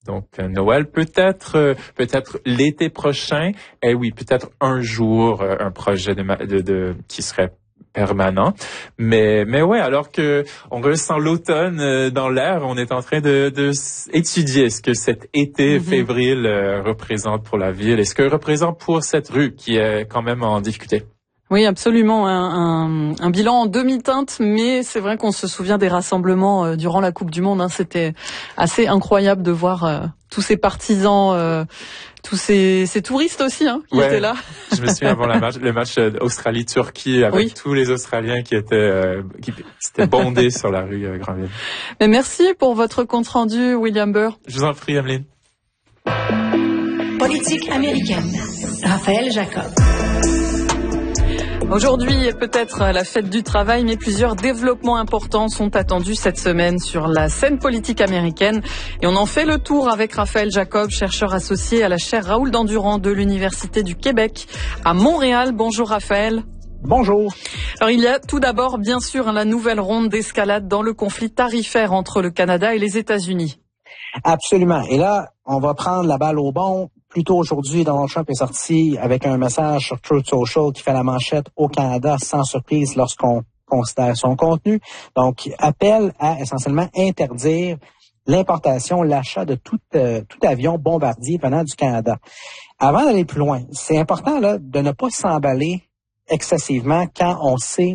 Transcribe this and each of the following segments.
Donc Noël, peut-être l'été prochain. Et oui, peut-être un jour un projet qui serait permanent. Mais ouais, alors que on ressent l'automne dans l'air, on est en train de étudier ce que cet été février représente pour la ville et ce que représente pour cette rue qui est quand même en difficulté. Oui, absolument. Un bilan en demi-teinte, mais c'est vrai qu'on se souvient des rassemblements durant la Coupe du Monde. C'était assez incroyable de voir tous ces partisans, tous ces touristes aussi qui étaient là. Je me souviens avant le match Australie-Turquie avec tous les Australiens qui s'étaient bondés sur la rue Granville. Mais merci pour votre compte rendu, William Burr. Je vous en prie, Emeline. Politique américaine. Raphaël Jacob. Aujourd'hui est peut-être la fête du travail, mais plusieurs développements importants sont attendus cette semaine sur la scène politique américaine. Et on en fait le tour avec Raphaël Jacob, chercheur associé à la chaire Raoul Dandurand de l'Université du Québec à Montréal. Bonjour Raphaël. Bonjour. Alors il y a tout d'abord bien sûr la nouvelle ronde d'escalade dans le conflit tarifaire entre le Canada et les États-Unis. Absolument. Et là, on va prendre la balle au bon. Plus tôt aujourd'hui, Donald Trump est sorti avec un message sur Truth Social qui fait la manchette au Canada sans surprise lorsqu'on considère son contenu. Donc, appelle à essentiellement interdire l'importation, l'achat de tout avion bombardier venant du Canada. Avant d'aller plus loin, c'est important là de ne pas s'emballer excessivement quand on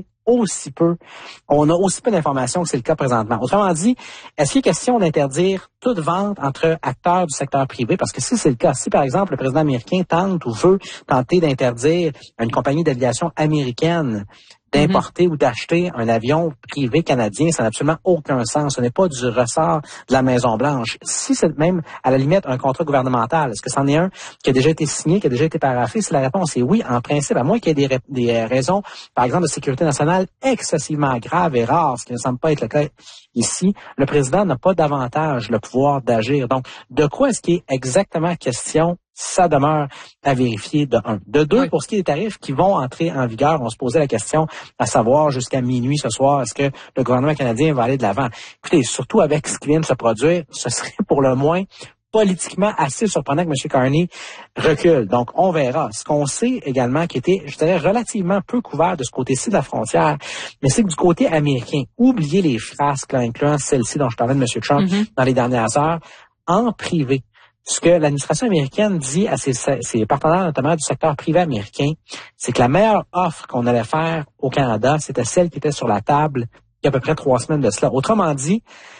a aussi peu d'informations que c'est le cas présentement. Autrement dit, est-ce qu'il est question d'interdire toute vente entre acteurs du secteur privé? Parce que si c'est le cas, si par exemple le président américain tente ou veut tenter d'interdire à une compagnie d'aviation américaine d'importer ou d'acheter un avion privé canadien, ça n'a absolument aucun sens. Ce n'est pas du ressort de la Maison-Blanche. Si c'est même, à la limite, un contrat gouvernemental, est-ce que c'en est un qui a déjà été signé, qui a déjà été paraphé? Si la réponse est oui, en principe, à moins qu'il y ait des raisons, par exemple, de sécurité nationale excessivement graves et rares, ce qui ne semble pas être le cas ici, le président n'a pas davantage le pouvoir d'agir. Donc, de quoi est-ce qu'il est exactement question? Ça demeure à vérifier de un. De deux, pour ce qui est des tarifs qui vont entrer en vigueur, on se posait la question à savoir jusqu'à minuit ce soir, est-ce que le gouvernement canadien va aller de l'avant? Écoutez, surtout avec ce qui vient de se produire, ce serait pour le moins politiquement assez surprenant que M. Carney recule. Donc, on verra. Ce qu'on sait également qui était, je dirais, relativement peu couvert de ce côté-ci de la frontière, mais c'est que du côté américain, oubliez les frasques, là, incluant celle-ci dont je parlais de M. Trump dans les dernières heures, en privé. Ce que l'administration américaine dit à ses partenaires, notamment du secteur privé américain, c'est que la meilleure offre qu'on allait faire au Canada, c'était celle qui était sur la table il y a à peu près 3 semaines de cela. Autrement dit,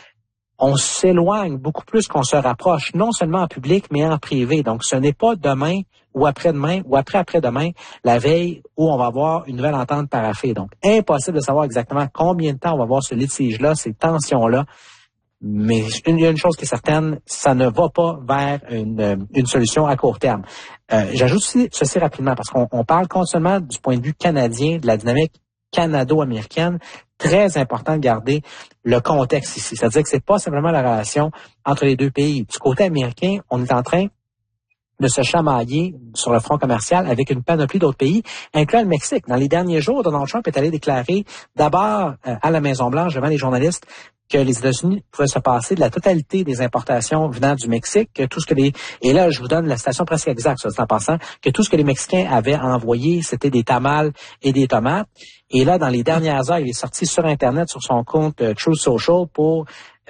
on s'éloigne beaucoup plus qu'on se rapproche, non seulement en public, mais en privé. Donc, ce n'est pas demain ou après-demain ou après-après-demain, la veille où on va avoir une nouvelle entente paraphée. Donc, impossible de savoir exactement combien de temps on va avoir ce litige-là, ces tensions-là. Mais il y a une chose qui est certaine, ça ne va pas vers une solution à court terme. J'ajoute ceci rapidement, parce qu'on parle continuellement du point de vue canadien, de la dynamique canado-américaine. Très important de garder le contexte ici. C'est-à-dire que c'est pas simplement la relation entre les deux pays. Du côté américain, on est en train de se chamailler sur le front commercial avec une panoplie d'autres pays, incluant le Mexique. Dans les derniers jours, Donald Trump est allé déclarer d'abord à la Maison-Blanche devant les journalistes que les États-Unis pouvaient se passer de la totalité des importations venant du Mexique, que tout ce que et là, je vous donne la citation presque exacte, ça, en passant, que tout ce que les Mexicains avaient envoyé, c'était des tamales et des tomates. Et là, dans les dernières heures, il est sorti sur Internet, sur son compte Truth Social pour,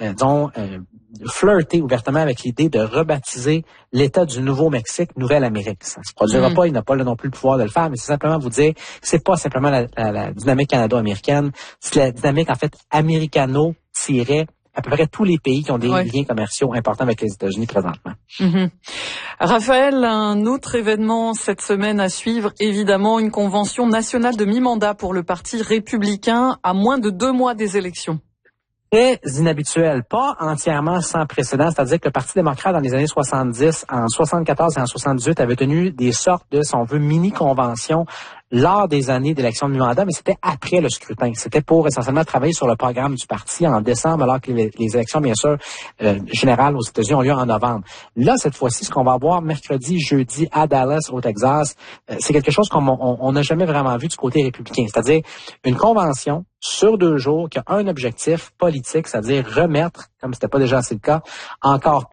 flirter ouvertement avec l'idée de rebaptiser l'État du Nouveau-Mexique Nouvelle-Amérique. Ça ne se produira pas, il n'a pas non plus le pouvoir de le faire, mais c'est simplement vous dire que c'est pas simplement la dynamique canado-américaine, c'est la dynamique, en fait, américano-tirée à peu près tous les pays qui ont des liens commerciaux importants avec les États-Unis présentement. Raphaël, un autre événement cette semaine à suivre, évidemment, une convention nationale de mi-mandat pour le Parti républicain à moins de 2 mois des élections. Très inhabituel, pas entièrement sans précédent, c'est-à-dire que le Parti démocrate dans les années 70, en 74 et en 78 avait tenu des sortes de, si on veut, mini-conventions lors des années d'élection de mi-mandat, mais c'était après le scrutin. C'était pour essentiellement travailler sur le programme du parti en décembre, alors que les élections, bien sûr, générales aux États-Unis ont lieu en novembre. Là, cette fois-ci, ce qu'on va voir mercredi, jeudi à Dallas, au Texas, c'est quelque chose qu'on n'a jamais vraiment vu du côté républicain. C'est-à-dire une convention sur 2 jours qui a un objectif politique, c'est-à-dire remettre, comme c'était pas déjà assez le cas, encore